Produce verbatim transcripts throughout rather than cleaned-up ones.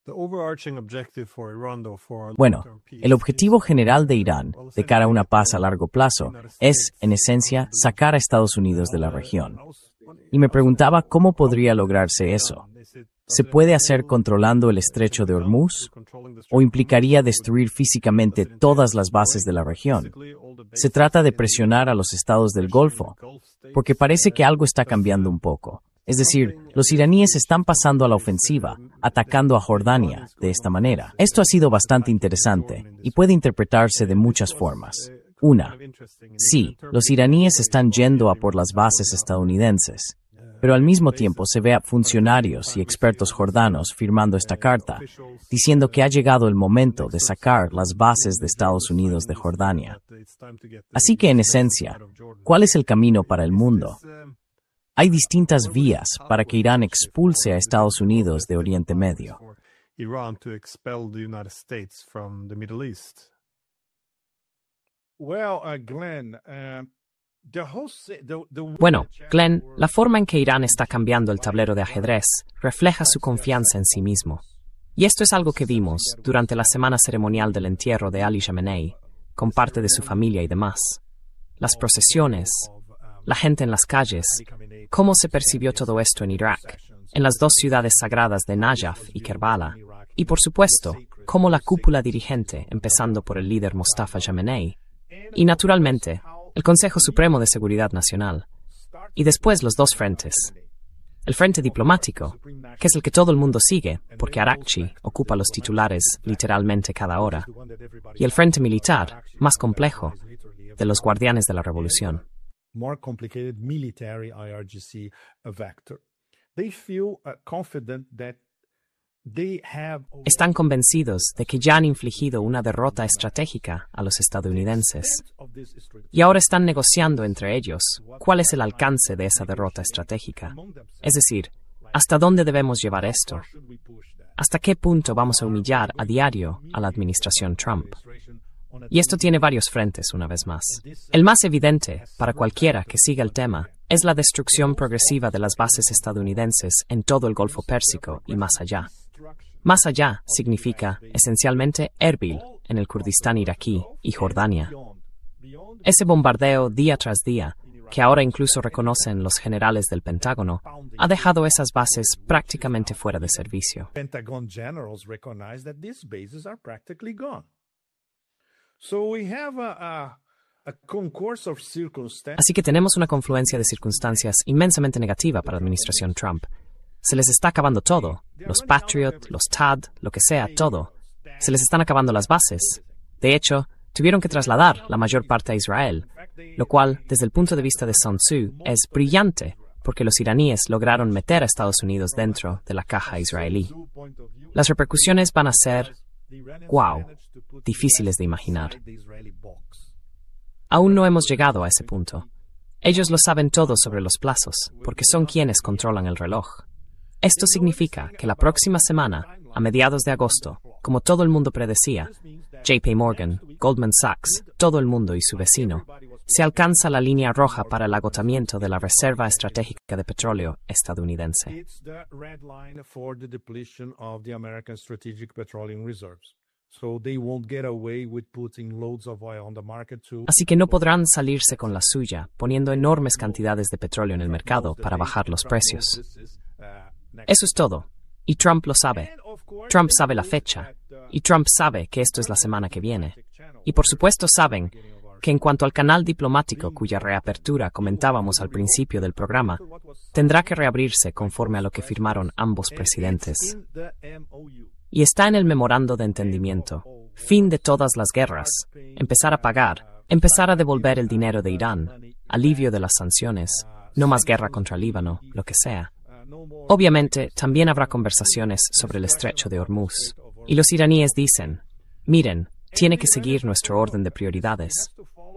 Bueno, el objetivo general de Irán, de cara a una paz a largo plazo, es, en esencia, sacar a Estados Unidos de la región. Y me preguntaba cómo podría lograrse eso. ¿Se puede hacer controlando el estrecho de Hormuz? ¿O implicaría destruir físicamente todas las bases de la región? Se trata de presionar a los estados del Golfo, porque parece que algo está cambiando un poco. Es decir, los iraníes están pasando a la ofensiva, atacando a Jordania de esta manera. Esto ha sido bastante interesante y puede interpretarse de muchas formas. Una, sí, los iraníes están yendo a por las bases estadounidenses, pero al mismo tiempo se ve a funcionarios y expertos jordanos firmando esta carta, diciendo que ha llegado el momento de sacar las bases de Estados Unidos de Jordania. Así que, en esencia, ¿cuál es el camino para el mundo? Hay distintas vías para que Irán expulse a Estados Unidos de Oriente Medio. Bueno, Glenn, la forma en que Irán está cambiando el tablero de ajedrez refleja su confianza en sí mismo. Y esto es algo que vimos durante la semana ceremonial del entierro de Ali Khamenei, con parte de su familia y demás. Las procesiones, la gente en las calles, cómo se percibió todo esto en Irak, en las dos ciudades sagradas de Najaf y Kerbala, y por supuesto, cómo la cúpula dirigente, empezando por el líder Mostafa Khamenei, y naturalmente, el Consejo Supremo de Seguridad Nacional, y después los dos frentes. El frente diplomático, que es el que todo el mundo sigue, porque Arakchi ocupa los titulares literalmente cada hora, y el frente militar, más complejo, de los guardianes de la revolución. More complicated military I R G C vector. They feel uh, confident that they have... Están convencidos de que ya han infligido una derrota estratégica a los estadounidenses. Y ahora están negociando entre ellos cuál es el alcance de esa derrota estratégica. Es decir, ¿hasta dónde debemos llevar esto? ¿Hasta qué punto vamos a humillar a diario a la administración Trump? Y esto tiene varios frentes, una vez más. El más evidente, para cualquiera que siga el tema, es la destrucción progresiva de las bases estadounidenses en todo el Golfo Pérsico y más allá. Más allá significa, esencialmente, Erbil, en el Kurdistán iraquí y Jordania. Ese bombardeo día tras día, que ahora incluso reconocen los generales del Pentágono, ha dejado esas bases prácticamente fuera de servicio. Pentagon generals recognize that these bases are practically gone. So we have a, a, a concourse of circumstances. Así que tenemos una confluencia de circunstancias inmensamente negativa para la administración Trump. Se les está acabando todo, los Patriot, los T A D, lo que sea, todo. Se les están acabando las bases. De hecho, tuvieron que trasladar la mayor parte a Israel, lo cual, desde el punto de vista de Sun Tzu, es brillante, porque los iraníes lograron meter a Estados Unidos dentro de la caja israelí. Las repercusiones van a ser, wow, difíciles de imaginar. Aún no hemos llegado a ese punto. Ellos lo saben todo sobre los plazos, porque son quienes controlan el reloj. Esto significa que la próxima semana, a mediados de agosto, como todo el mundo predecía, J P Morgan, Goldman Sachs, todo el mundo y su vecino, se alcanza la línea roja para el agotamiento de la reserva estratégica de petróleo estadounidense. Así que no podrán salirse con la suya, poniendo enormes cantidades de petróleo en el mercado para bajar los precios. Eso es todo. Y Trump lo sabe. Trump sabe la fecha. Y Trump sabe que esto es la semana que viene. Y por supuesto saben que en cuanto al canal diplomático cuya reapertura comentábamos al principio del programa, tendrá que reabrirse conforme a lo que firmaron ambos presidentes. Y está en el memorando de entendimiento. Fin de todas las guerras. Empezar a pagar. Empezar a devolver el dinero de Irán. Alivio de las sanciones. No más guerra contra Líbano, lo que sea. Obviamente, también habrá conversaciones sobre el estrecho de Hormuz. Y los iraníes dicen, miren, tiene que seguir nuestro orden de prioridades.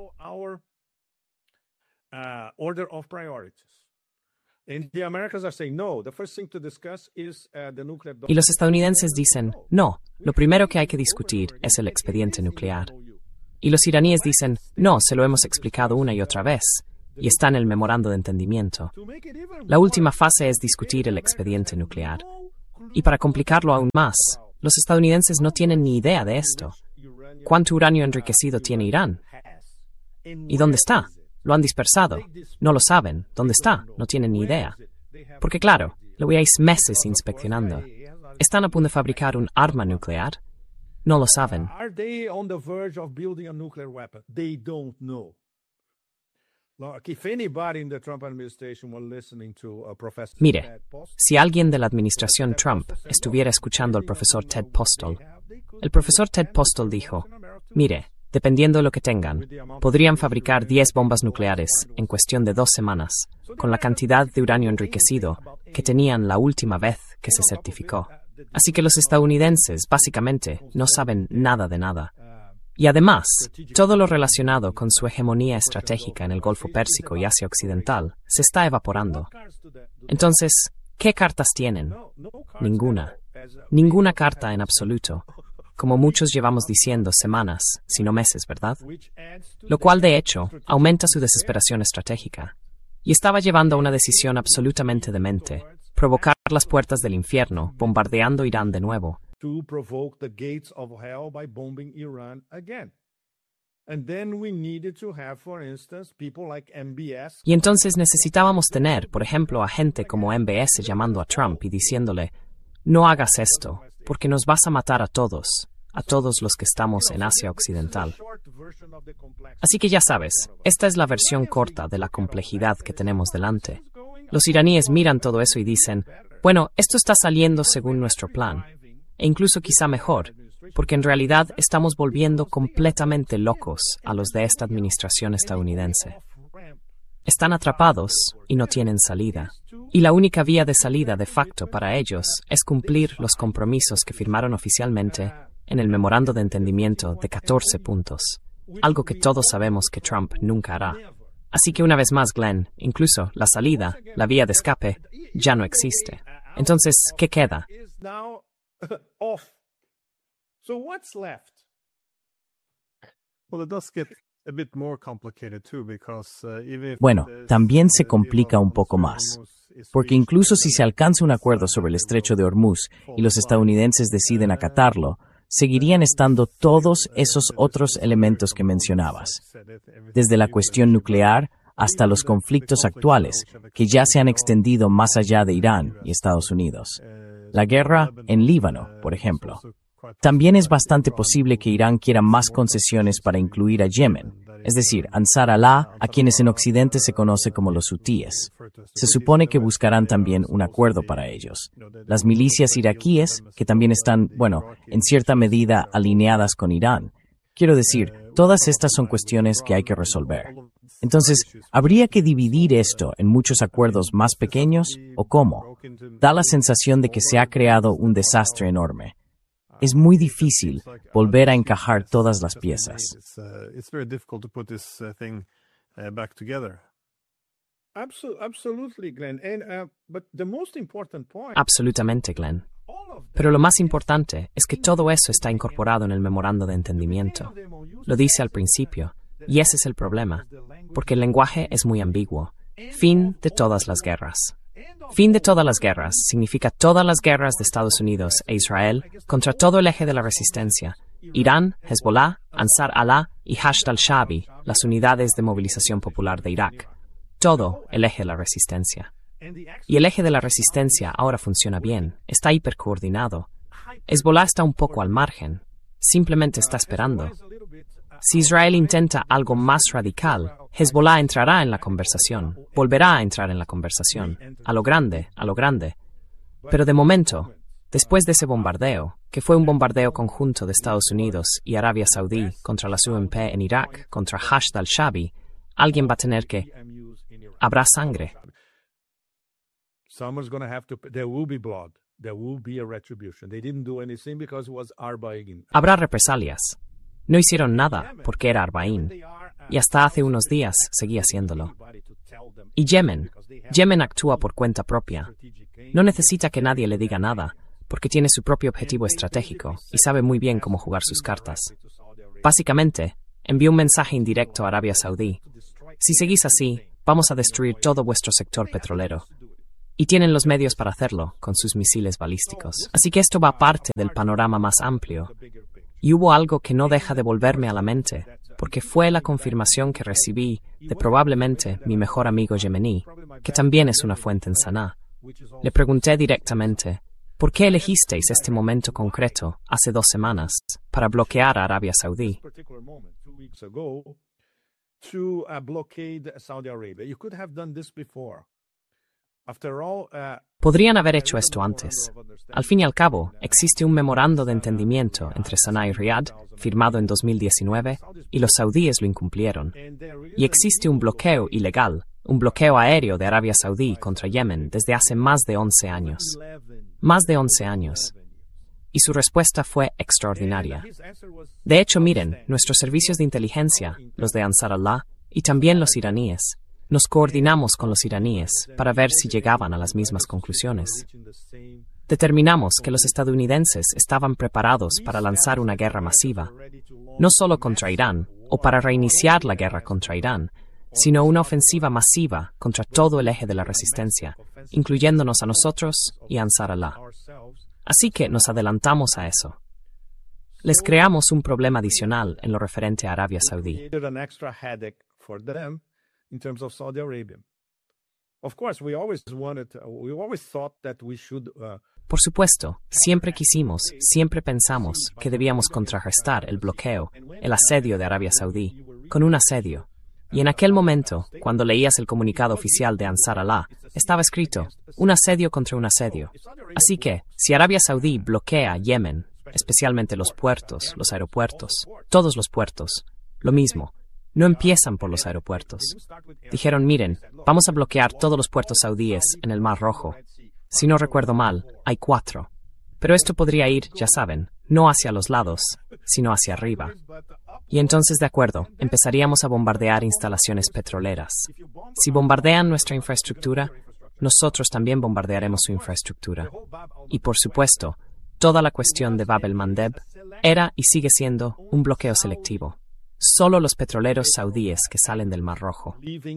Y los estadounidenses dicen, no, lo primero que hay que discutir es el expediente nuclear. Y los iraníes dicen, no, se lo hemos explicado una y otra vez. Y está en el memorando de entendimiento. La última fase es discutir el expediente nuclear. Y para complicarlo aún más, Los estadounidenses no tienen ni idea de esto. ¿Cuánto uranio enriquecido tiene Irán? ¿Y dónde está? Lo han dispersado. No lo saben. ¿Dónde está? No tienen ni idea. Porque claro, lo lleváis meses inspeccionando. ¿Están a punto de fabricar un arma nuclear? No lo saben. Mire, si alguien de la administración Trump estuviera escuchando al profesor Ted Postol, el profesor Ted Postol dijo, mire, dependiendo de lo que tengan, podrían fabricar diez bombas nucleares en cuestión de dos semanas, con la cantidad de uranio enriquecido que tenían la última vez que se certificó. Así que los estadounidenses, básicamente, no saben nada de nada. Y además, todo lo relacionado con su hegemonía estratégica en el Golfo Pérsico y Asia Occidental se está evaporando. Entonces, ¿qué cartas tienen? Ninguna. Ninguna carta en absoluto. Como muchos llevamos diciendo semanas, si no meses, ¿verdad? Lo cual, de hecho, aumenta su desesperación estratégica. Y estaba llevando a una decisión absolutamente demente, provocar las puertas del infierno, bombardeando Irán de nuevo. To provoke the gates of hell by bombing Iran again. And then we needed to have, for instance, people like M B S. Y entonces necesitábamos tener, por ejemplo, a gente como M B S llamando a Trump y diciéndole, no hagas esto, porque nos vas a matar a todos, a todos los que estamos en Asia Occidental. Así que ya sabes, esta es la versión corta de la complejidad que tenemos delante. Los iraníes miran todo eso y dicen, bueno, esto está saliendo según nuestro plan. E incluso quizá mejor, porque en realidad estamos volviendo completamente locos a los de esta administración estadounidense. Están atrapados y no tienen salida. Y la única vía de salida de facto para ellos es cumplir los compromisos que firmaron oficialmente en el memorando de entendimiento de catorce puntos, algo que todos sabemos que Trump nunca hará. Así que una vez más, Glenn, incluso la salida, la vía de escape, ya no existe. Entonces, ¿qué queda? Off. So what's left? Well, it does get a bit more complicated too, because uh, even if Bueno, también se complica un poco más, porque incluso si se alcanza un acuerdo sobre el estrecho de Hormuz y los estadounidenses deciden acatarlo, seguirían estando todos esos otros elementos que mencionabas, desde la cuestión nuclear hasta los conflictos actuales, que ya se han extendido más allá de Irán y Estados Unidos. La guerra en Líbano, por ejemplo. También es bastante posible que Irán quiera más concesiones para incluir a Yemen, es decir, Ansar Allah, a quienes en Occidente se conoce como los hutíes. Se supone que buscarán también un acuerdo para ellos. Las milicias iraquíes, que también están, bueno, en cierta medida alineadas con Irán. Quiero decir, todas estas son cuestiones que hay que resolver. Entonces, ¿habría que dividir esto en muchos acuerdos más pequeños o cómo? Da la sensación de que se ha creado un desastre enorme. Es muy difícil volver a encajar todas las piezas. Absolutamente, Glenn. Pero lo más importante es que todo eso está incorporado en el memorando de entendimiento. Lo dice al principio, y ese es el problema, porque el lenguaje es muy ambiguo. Fin de todas las guerras. Fin de todas las guerras significa todas las guerras de Estados Unidos e Israel contra todo el eje de la resistencia, Irán, Hezbollah, Ansar Allah y Hashd al-Shaabi, las unidades de movilización popular de Irak. Todo el eje de la resistencia. Y el eje de la resistencia ahora funciona bien, está hipercoordinado. Hezbollah está un poco al margen, simplemente está esperando. Si Israel intenta algo más radical, Hezbollah entrará en la conversación, volverá a entrar en la conversación, a lo grande, a lo grande. Pero de momento, después de ese bombardeo, que fue un bombardeo conjunto de Estados Unidos y Arabia Saudí contra las U M P en Irak, contra Hashd al-Shaabi, alguien va a tener que... Habrá sangre. Someone's going to have to. There will be blood. There will be a retribution. They didn't do anything because it was Arbain. Habrá represalias. No hicieron nada porque era Arbaín. Y hasta hace unos días seguía haciéndolo. Y Yemen. Yemen actúa por cuenta propia. No necesita que nadie le diga nada, porque tiene su propio objetivo estratégico y sabe muy bien cómo jugar sus cartas. Básicamente, envió un mensaje indirecto a Arabia Saudí. Si seguís así, vamos a destruir todo vuestro sector petrolero. Y tienen los medios para hacerlo, con sus misiles balísticos. Así que esto va parte del panorama más amplio. Y hubo algo que no deja de volverme a la mente, porque fue la confirmación que recibí de probablemente mi mejor amigo yemení, que también es una fuente en Saná. Le pregunté directamente, ¿por qué elegisteis este momento concreto, hace dos semanas, para bloquear a Arabia Saudí? Podrían haber hecho esto antes. Al fin y al cabo, existe un memorando de entendimiento entre Saná y Riad, firmado en dos mil diecinueve, y los saudíes lo incumplieron. Y existe un bloqueo ilegal, un bloqueo aéreo de Arabia Saudí contra Yemen desde hace más de once años. Más de once años. Y su respuesta fue extraordinaria. De hecho, miren, nuestros servicios de inteligencia, los de Ansar Allah, y también los iraníes, nos coordinamos con los iraníes para ver si llegaban a las mismas conclusiones. Determinamos que los estadounidenses estaban preparados para lanzar una guerra masiva, no solo contra Irán, o para reiniciar la guerra contra Irán, sino una ofensiva masiva contra todo el eje de la resistencia, incluyéndonos a nosotros y a Ansar Allah. Así que nos adelantamos a eso. Les creamos un problema adicional en lo referente a Arabia Saudí. In terms of Saudi Arabia. Of course, we always wanted, we always thought that we should, uh, Por supuesto, siempre quisimos, siempre pensamos que debíamos contrarrestar el bloqueo, el asedio de Arabia Saudí, con un asedio. Y en aquel momento, cuando leías el comunicado oficial de Ansar Allah, estaba escrito, un asedio contra un asedio. Así que, si Arabia Saudí bloquea Yemen, especialmente los puertos, los aeropuertos, todos los puertos, lo mismo. No empiezan por los aeropuertos. Dijeron, miren, vamos a bloquear todos los puertos saudíes en el Mar Rojo. Si no recuerdo mal, hay cuatro. Pero esto podría ir, ya saben, no hacia los lados, sino hacia arriba. Y entonces, de acuerdo, empezaríamos a bombardear instalaciones petroleras. Si bombardean nuestra infraestructura, nosotros también bombardearemos su infraestructura. Y por supuesto, toda la cuestión de Bab el-Mandeb era y sigue siendo un bloqueo selectivo. Solo los petroleros saudíes que salen del Mar Rojo.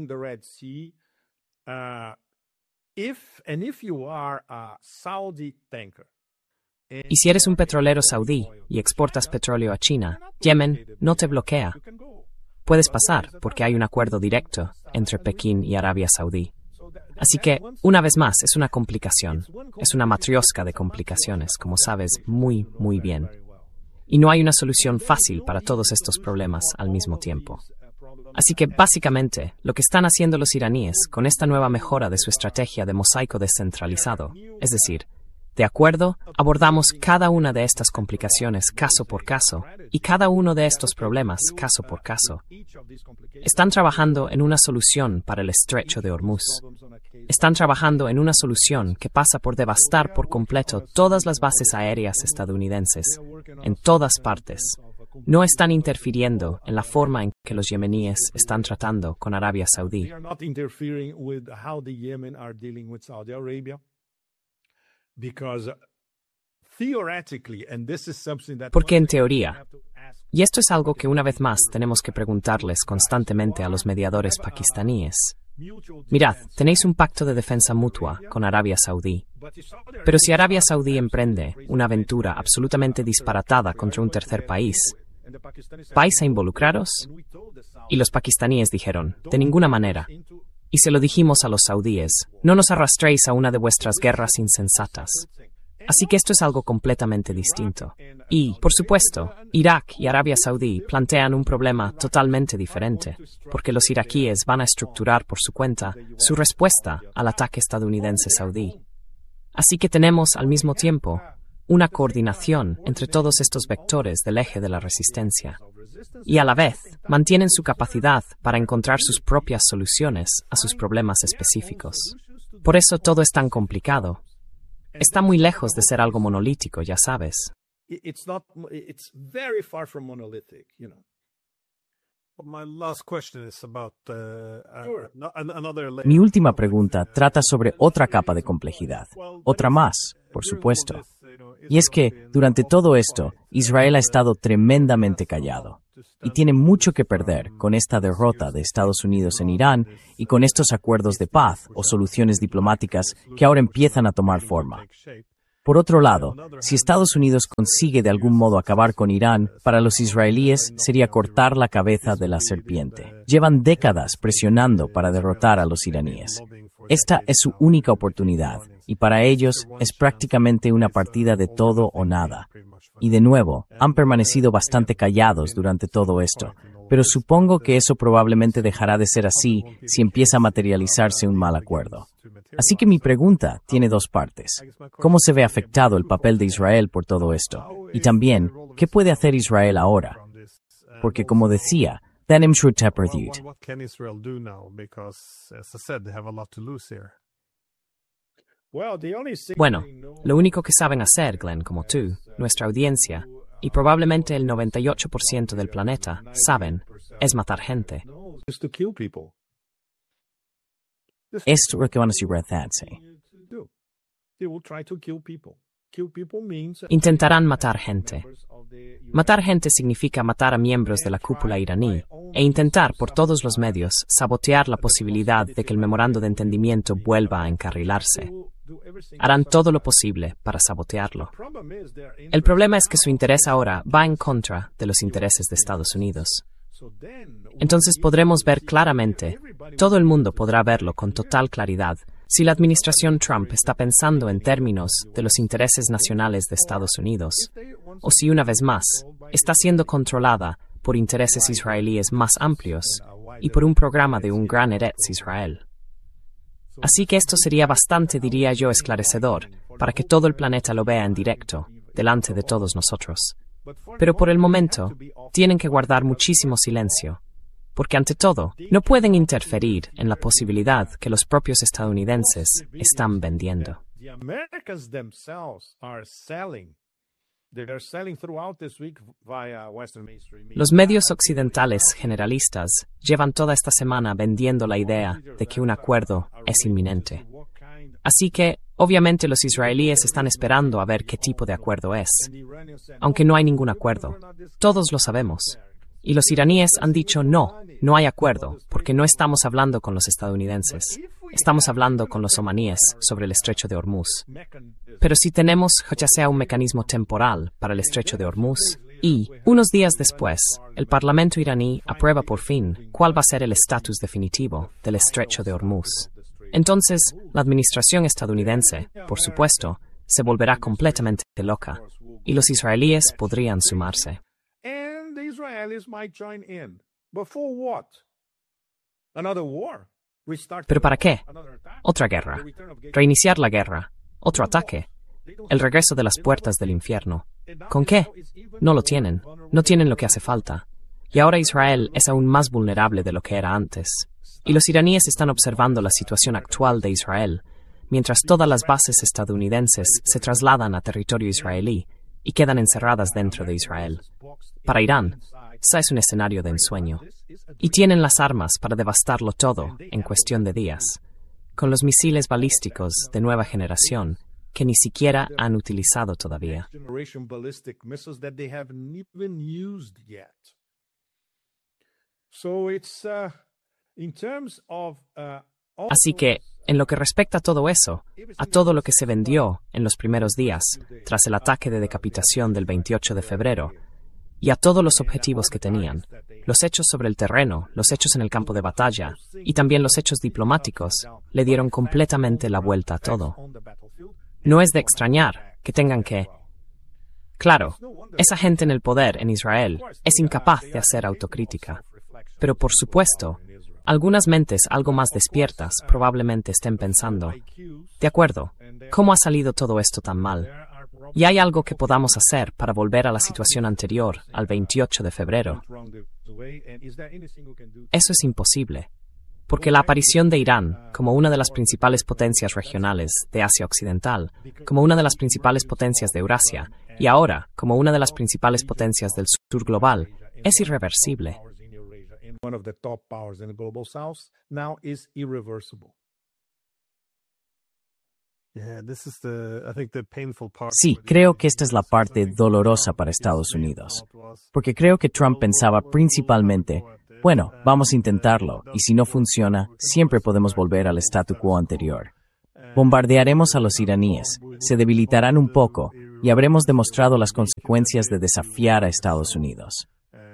Y si eres un petrolero saudí y exportas petróleo a China, Yemen no te bloquea. Puedes pasar porque hay un acuerdo directo entre Pekín y Arabia Saudí. Así que, una vez más, es una complicación. Es una matriosca de complicaciones, como sabes muy, muy bien. Y no hay una solución fácil para todos estos problemas al mismo tiempo. Así que, básicamente, lo que están haciendo los iraníes con esta nueva mejora de su estrategia de mosaico descentralizado, es decir, de acuerdo, abordamos cada una de estas complicaciones caso por caso y cada uno de estos problemas caso por caso. Están trabajando en una solución para el estrecho de Hormuz. Están trabajando en una solución que pasa por devastar por completo todas las bases aéreas estadounidenses, en todas partes. No están interfiriendo en la forma en que los yemeníes están tratando con Arabia Saudí. Porque en teoría, y esto es algo que una vez más tenemos que preguntarles constantemente a los mediadores pakistaníes, mirad, tenéis un pacto de defensa mutua con Arabia Saudí, pero si Arabia Saudí emprende una aventura absolutamente disparatada contra un tercer país, ¿vais a involucraros? Y los pakistaníes dijeron, de ninguna manera. Y se lo dijimos a los saudíes, no nos arrastréis a una de vuestras guerras insensatas. Así que esto es algo completamente distinto. Y, por supuesto, Irak y Arabia Saudí plantean un problema totalmente diferente, porque los iraquíes van a estructurar por su cuenta su respuesta al ataque estadounidense saudí. Así que tenemos, al mismo tiempo, una coordinación entre todos estos vectores del eje de la resistencia. Y a la vez, mantienen su capacidad para encontrar sus propias soluciones a sus problemas específicos. Por eso todo es tan complicado. Está muy lejos de ser algo monolítico, ya sabes. Mi última pregunta trata sobre otra capa de complejidad, otra más, por supuesto. Y es que, durante todo esto, Israel ha estado tremendamente callado. y tiene mucho que perder con esta derrota de Estados Unidos en Irán y con estos acuerdos de paz o soluciones diplomáticas que ahora empiezan a tomar forma. Por otro lado, si Estados Unidos consigue de algún modo acabar con Irán, para los israelíes sería cortar la cabeza de la serpiente. Llevan décadas presionando para derrotar a los iraníes. Esta es su única oportunidad, y para ellos es prácticamente una partida de todo o nada. Y de nuevo, han permanecido bastante callados durante todo esto, pero supongo que eso probablemente dejará de ser así si empieza a materializarse un mal acuerdo. Así que mi pregunta tiene dos partes. ¿Cómo se ve afectado el papel de Israel por todo esto? Y también, ¿qué puede hacer Israel ahora? Porque como decía, Dan Imshur Teperdut, What can Israel do now? Because, as I said, they have a lot to lose here. Bueno, lo único que saben hacer, Glenn, como tú, nuestra audiencia, y probablemente el noventa y ocho por ciento del planeta, saben, es matar gente. Is to kill people. esto es lo que van a decir Rathanse. Do. They will try to kill people. Kill people means Intentarán matar gente. Matar gente significa matar a miembros de la cúpula iraní e intentar por todos los medios sabotear la posibilidad de que el memorando de entendimiento vuelva a encarrilarse. Harán todo lo posible para sabotearlo. El problema es que su interés ahora va en contra de los intereses de Estados Unidos. Entonces podremos ver claramente, todo el mundo podrá verlo con total claridad, si la administración Trump está pensando en términos de los intereses nacionales de Estados Unidos, o si una vez más está siendo controlada por intereses israelíes más amplios y por un programa de un gran Eretz Israel. Así que esto sería bastante, diría yo, esclarecedor, para que todo el planeta lo vea en directo, delante de todos nosotros. Pero por el momento, tienen que guardar muchísimo silencio, porque ante todo, no pueden interferir en la posibilidad que los propios estadounidenses están vendiendo. the Americans themselves are selling. They are selling throughout this week via Western mainstream media. Los medios occidentales generalistas llevan toda esta semana vendiendo la idea de que un acuerdo es inminente. Así que, obviamente, los israelíes están esperando a ver qué tipo de acuerdo es, aunque no hay ningún acuerdo. Todos lo sabemos. Y los iraníes han dicho no, no hay acuerdo, porque no estamos hablando con los estadounidenses. Estamos hablando con los omaníes sobre el estrecho de Hormuz. Pero si tenemos, ya sea un mecanismo temporal para el estrecho de Hormuz, y, unos días después, el Parlamento iraní aprueba por fin cuál va a ser el estatus definitivo del estrecho de Hormuz. Entonces, la administración estadounidense, por supuesto, se volverá completamente loca, y los israelíes podrían sumarse. And the Israelis might join in. But for what? Another war? Restart ¿Pero para qué? another attack? Otra guerra. Reiniciar la guerra. Otro ataque. El regreso de las puertas del infierno. ¿Con qué? No lo tienen. No tienen lo que hace falta. Y ahora Israel es aún más vulnerable de lo que era antes. Y los iraníes están observando la situación actual de Israel, mientras todas las bases estadounidenses se trasladan a territorio israelí y quedan encerradas dentro de Israel. Para Irán, ese es un escenario de ensueño. Y tienen las armas para devastarlo todo en cuestión de días, con los misiles balísticos de nueva generación que ni siquiera han utilizado todavía. Generation ballistic missiles that they haven't even used yet. So it's uh, in terms of uh, all Así que, en lo que respecta a todo eso, a todo lo que se vendió en los primeros días, tras el ataque de decapitación del veintiocho de febrero, y a todos los objetivos que tenían, los hechos sobre el terreno, los hechos en el campo de batalla, y también los hechos diplomáticos, le dieron completamente la vuelta a todo. No es de extrañar que tengan que... Claro, esa gente en el poder en Israel es incapaz de hacer autocrítica. Pero por supuesto, algunas mentes algo más despiertas probablemente estén pensando, de acuerdo, ¿cómo ha salido todo esto tan mal? ¿Y hay algo que podamos hacer para volver a la situación anterior, al veintiocho de febrero? Eso es imposible, porque la aparición de Irán como una de las principales potencias regionales de Asia Occidental, como una de las principales potencias de Eurasia, y ahora como una de las principales potencias del sur global, es irreversible. one of the top powers in the global south now is irreversible. Sí, creo que esta es la parte dolorosa para Estados Unidos, porque creo que Trump pensaba principalmente, bueno, vamos a intentarlo, y si no funciona, siempre podemos volver al statu quo anterior. Bombardearemos a los iraníes, se debilitarán un poco, y habremos demostrado las consecuencias de desafiar a Estados Unidos.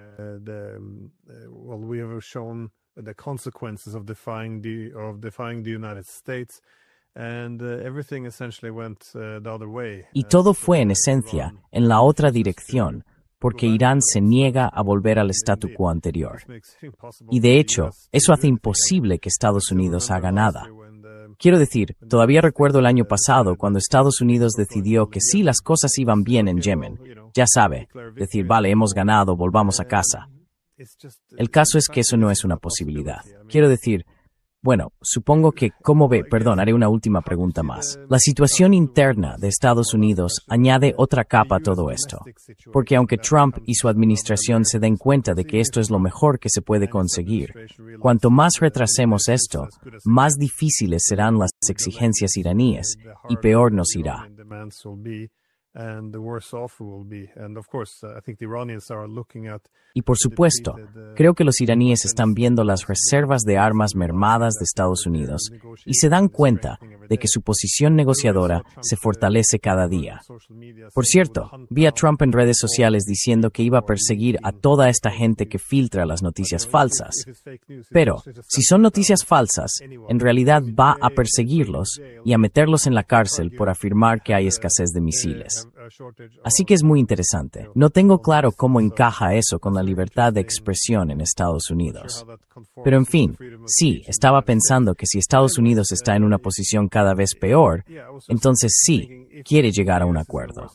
Y todo fue, en esencia, en la otra dirección, porque Irán se niega a volver al statu quo anterior. Y de hecho, eso hace imposible que Estados Unidos haga nada. Quiero decir, todavía recuerdo el año pasado cuando Estados Unidos decidió que sí las cosas iban bien en Yemen. Ya sabe, decir, vale, hemos ganado, volvamos a casa. El caso es que eso no es una posibilidad. Quiero decir, bueno, supongo que, ¿cómo ve? Perdón, haré una última pregunta más. La situación interna de Estados Unidos añade otra capa a todo esto. Porque aunque Trump y su administración se den cuenta de que esto es lo mejor que se puede conseguir, cuanto más retrasemos esto, más difíciles serán las exigencias iraníes y peor nos irá. Y por supuesto, creo que los iraníes están viendo las reservas de armas mermadas de Estados Unidos y se dan cuenta de que su posición negociadora se fortalece cada día. Por cierto, vi a Trump en redes sociales diciendo que iba a perseguir a toda esta gente que filtra las noticias falsas. Pero, si son noticias falsas, en realidad va a perseguirlos y a meterlos en la cárcel por afirmar que hay escasez de misiles. Así que es muy interesante. No tengo claro cómo encaja eso con la libertad de expresión en Estados Unidos. Pero en fin, sí, estaba pensando que si Estados Unidos está en una posición cada vez peor, entonces sí, quiere llegar a un acuerdo.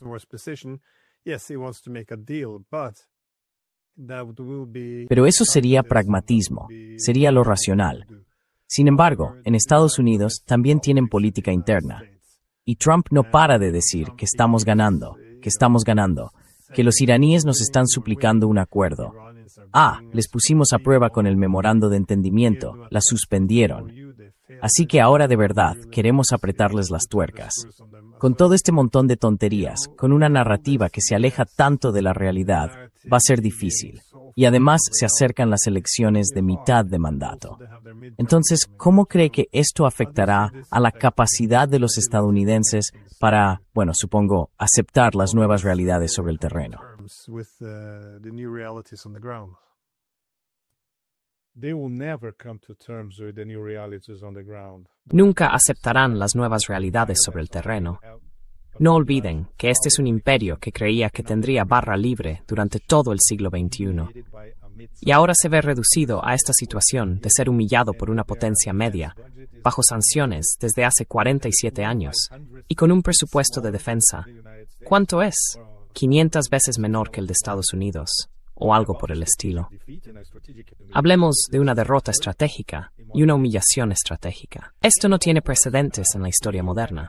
Pero eso sería pragmatismo, sería lo racional. Sin embargo, en Estados Unidos también tienen política interna. Y Trump no para de decir que estamos ganando, que estamos ganando, que los iraníes nos están suplicando un acuerdo. Ah, les pusimos a prueba con el memorando de entendimiento, la suspendieron. Así que ahora de verdad queremos apretarles las tuercas. Con todo este montón de tonterías, con una narrativa que se aleja tanto de la realidad, va a ser difícil. Y además se acercan las elecciones de mitad de mandato. Entonces, ¿cómo cree que esto afectará a la capacidad de los estadounidenses para, bueno, supongo, aceptar las nuevas realidades sobre el terreno? Nunca aceptarán las nuevas realidades sobre el terreno. No olviden que este es un imperio que creía que tendría barra libre durante todo el siglo veintiuno. Y ahora se ve reducido a esta situación de ser humillado por una potencia media, bajo sanciones desde hace cuarenta y siete años, y con un presupuesto de defensa. ¿Cuánto es? quinientas veces menor que el de Estados Unidos, o algo por el estilo. Hablemos de una derrota estratégica y una humillación estratégica. Esto no tiene precedentes en la historia moderna.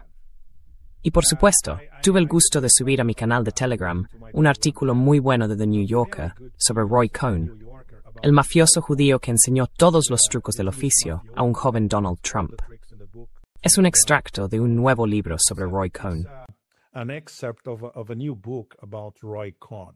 Y por supuesto, tuve el gusto de subir a mi canal de Telegram un artículo muy bueno de The New Yorker sobre Roy Cohn, el mafioso judío que enseñó todos los trucos del oficio a un joven Donald Trump. Es un extracto de un nuevo libro sobre Roy Cohn. An excerpt of a, of a new book about Roy Cohn.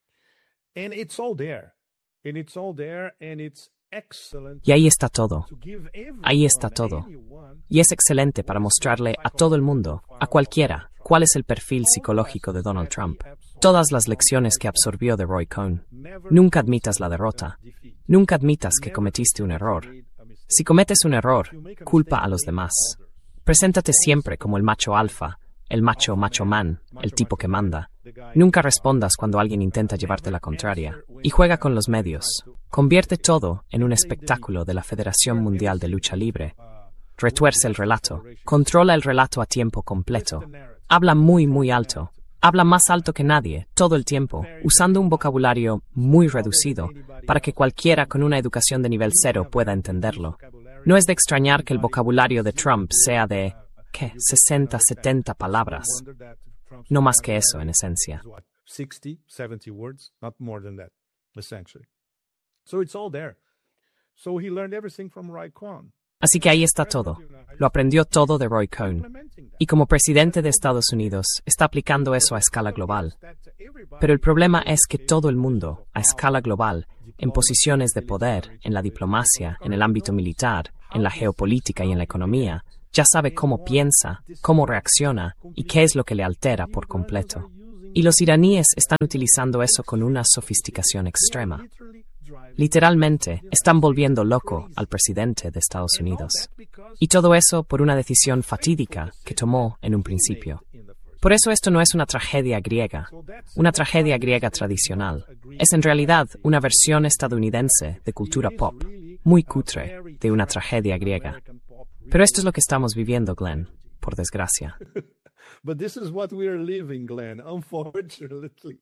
And it's all there. And it's all there and it's excellent. Y ahí está todo. Ahí está todo. Y es excelente para mostrarle a todo el mundo, a cualquiera, cuál es el perfil psicológico de Donald Trump. Todas las lecciones que absorbió de Roy Cohn. Nunca admitas la derrota. Nunca admitas que cometiste un error. Si cometes un error, culpa a los demás. Preséntate siempre como el macho alfa, el macho macho man, el tipo que manda. Nunca respondas cuando alguien intenta llevarte la contraria. Y juega con los medios. Convierte todo en un espectáculo de la Federación Mundial de Lucha Libre. Retuerce el relato. Controla el relato a tiempo completo. Habla muy, muy alto. Habla más alto que nadie, todo el tiempo, usando un vocabulario muy reducido para que cualquiera con una educación de nivel cero pueda entenderlo. No es de extrañar que el vocabulario de Trump sea de, ¿qué?, sesenta, setenta palabras. No más que eso, en esencia. sixty, seventy words, not more than that, essentially. So it's all there. So he learned everything from Roy Cohn. Así que ahí está todo. Lo aprendió todo de Roy Cohn. Y como presidente de Estados Unidos, está aplicando eso a escala global. Pero el problema es que todo el mundo, a escala global, en posiciones de poder, en la diplomacia, en el ámbito militar, en la geopolítica y en la economía, ya sabe cómo piensa, cómo reacciona y qué es lo que le altera por completo. Y los iraníes están utilizando eso con una sofisticación extrema. Literalmente, están volviendo loco al presidente de Estados Unidos. Y todo eso por una decisión fatídica que tomó en un principio. Por eso esto no es una tragedia griega, una tragedia griega tradicional. Es en realidad una versión estadounidense de cultura pop, muy cutre, de una tragedia griega. Pero esto es lo que estamos viviendo, Glenn, por desgracia. But this is what we are living, Glenn, unfortunately.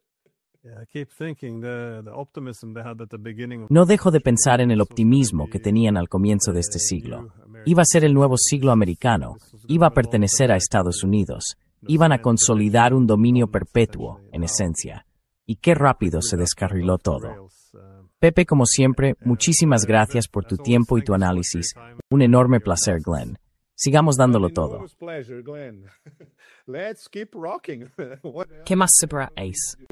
No dejo de pensar en el optimismo que tenían al comienzo de este siglo. Iba a ser el nuevo siglo americano, iba a pertenecer a Estados Unidos, iban a consolidar un dominio perpetuo, en esencia. Y qué rápido se descarriló todo. Pepe, como siempre, muchísimas gracias por tu tiempo y tu análisis. Un enorme placer, Glenn. Sigamos dándolo todo. Let's keep rocking. ¿Qué más, Sibra Ace?